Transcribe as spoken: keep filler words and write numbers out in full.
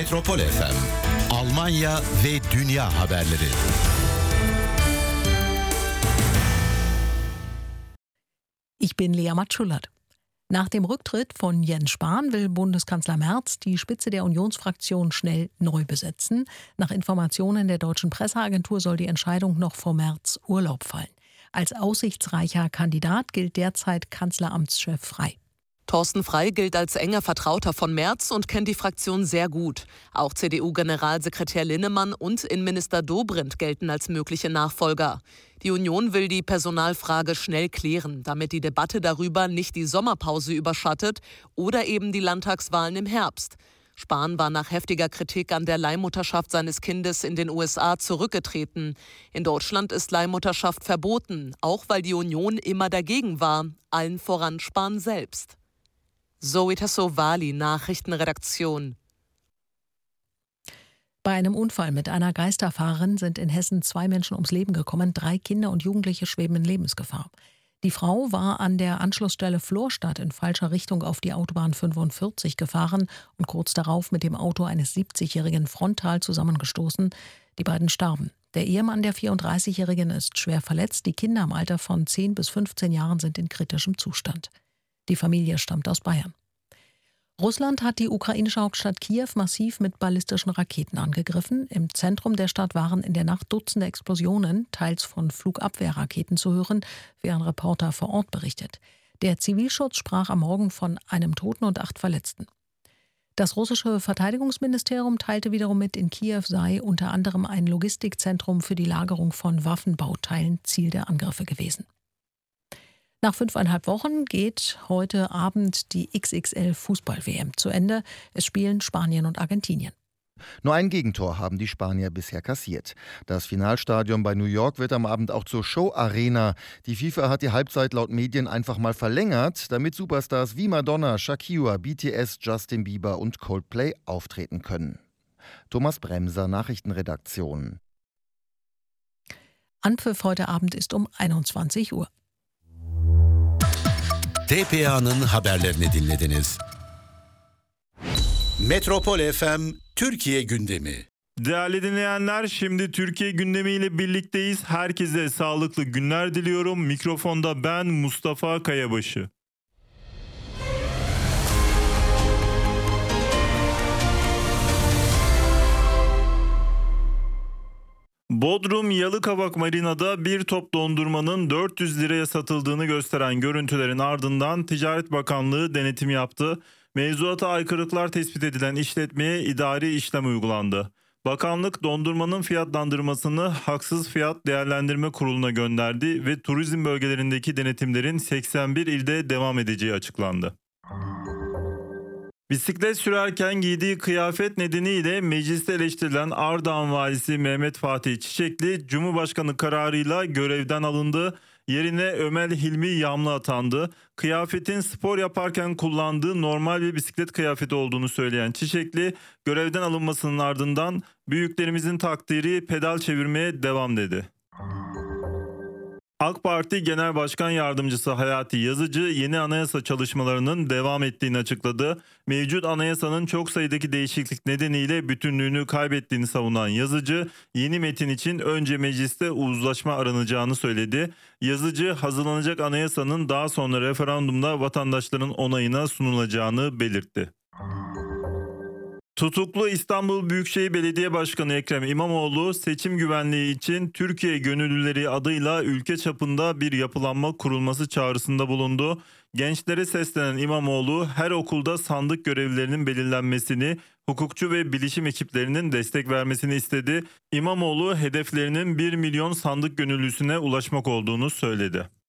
Metropol F M, Almanya ve dünya haberleri. Ich bin Lea Matschulert. Nach dem Rücktritt von Jens Spahn will Bundeskanzler Merz die Spitze der Unionsfraktion schnell neu besetzen. Nach Informationen der deutschen Presseagentur soll die Entscheidung noch vor Merz Urlaub fallen. Als aussichtsreicher Kandidat gilt derzeit Kanzleramtschef Frey. Thorsten Frey gilt als enger Vertrauter von Merz und kennt die Fraktion sehr gut. Auch C D U-Generalsekretär Linnemann und Innenminister Dobrindt gelten als mögliche Nachfolger. Die Union will die Personalfrage schnell klären, damit die Debatte darüber nicht die Sommerpause überschattet oder eben die Landtagswahlen im Herbst. Spahn war nach heftiger Kritik an der Leihmutterschaft seines Kindes in den U S A zurückgetreten. In Deutschland ist Leihmutterschaft verboten, auch weil die Union immer dagegen war, allen voran Spahn selbst. Zoe Tassovali, Nachrichtenredaktion. Bei einem Unfall mit einer Geisterfahrerin sind in Hessen zwei Menschen ums Leben gekommen. Drei Kinder und Jugendliche schweben in Lebensgefahr. Die Frau war an der Anschlussstelle Florstadt in falscher Richtung auf die Autobahn fünfundvierzig gefahren und kurz darauf mit dem Auto eines siebzigjährigen frontal zusammengestoßen. Die beiden starben. Der Ehemann der vierunddreißigjährigen ist schwer verletzt. Die Kinder im Alter von zehn bis fünfzehn Jahren sind in kritischem Zustand. Die Familie stammt aus Bayern. Russland hat die ukrainische Hauptstadt Kiew massiv mit ballistischen Raketen angegriffen. Im Zentrum der Stadt waren in der Nacht Dutzende Explosionen, teils von Flugabwehrraketen zu hören, wie ein Reporter vor Ort berichtet. Der Zivilschutz sprach am Morgen von einem Toten und acht Verletzten. Das russische Verteidigungsministerium teilte wiederum mit, in Kiew sei unter anderem ein Logistikzentrum für die Lagerung von Waffenbauteilen Ziel der Angriffe gewesen. Nach fünfeinhalb Wochen geht heute Abend die X X L-Fußball-W M zu Ende. Es spielen Spanien und Argentinien. Nur ein Gegentor haben die Spanier bisher kassiert. Das Finalstadion bei New York wird am Abend auch zur Show-Arena. Die FIFA hat die Halbzeit laut Medien einfach mal verlängert, damit Superstars wie Madonna, Shakira, B T S, Justin Bieber und Coldplay auftreten können. Thomas Bremser, Nachrichtenredaktion. Anpfiff heute Abend ist um einundzwanzig Uhr. T P A'nın haberlerini dinlediniz. Metropol F M Türkiye gündemi. Değerli dinleyenler, şimdi Türkiye gündemiyle birlikteyiz. Herkese sağlıklı günler diliyorum. Mikrofonda ben Mustafa Kayabaşı. Bodrum Yalıkavak Marina'da bir top dondurmanın dört yüz liraya satıldığını gösteren görüntülerin ardından Ticaret Bakanlığı denetim yaptı. Mevzuata aykırılıklar tespit edilen işletmeye idari işlem uygulandı. Bakanlık dondurmanın fiyatlandırmasını Haksız Fiyat Değerlendirme Kurulu'na gönderdi ve turizm bölgelerindeki denetimlerin seksen bir ilde devam edeceği açıklandı. Bisiklet sürerken giydiği kıyafet nedeniyle mecliste eleştirilen Ardahan Valisi Mehmet Fatih Çiçekli, Cumhurbaşkanı kararıyla görevden alındı. Yerine Ömer Hilmi Yamlı atandı. Kıyafetin spor yaparken kullandığı normal bir bisiklet kıyafeti olduğunu söyleyen Çiçekli, görevden alınmasının ardından büyüklerimizin takdiri pedal çevirmeye devam dedi. AK Parti Genel Başkan Yardımcısı Hayati Yazıcı yeni anayasa çalışmalarının devam ettiğini açıkladı. Mevcut anayasanın çok sayıdaki değişiklik nedeniyle bütünlüğünü kaybettiğini savunan Yazıcı, yeni metin için önce mecliste uzlaşma aranacağını söyledi. Yazıcı, hazırlanacak anayasanın daha sonra referandumda vatandaşların onayına sunulacağını belirtti. Tutuklu İstanbul Büyükşehir Belediye Başkanı Ekrem İmamoğlu, seçim güvenliği için Türkiye Gönüllüleri adıyla ülke çapında bir yapılanma kurulması çağrısında bulundu. Gençlere seslenen İmamoğlu, her okulda sandık görevlilerinin belirlenmesini, hukukçu ve bilişim ekiplerinin destek vermesini istedi. İmamoğlu, hedeflerinin bir milyon sandık gönüllüsüne ulaşmak olduğunu söyledi.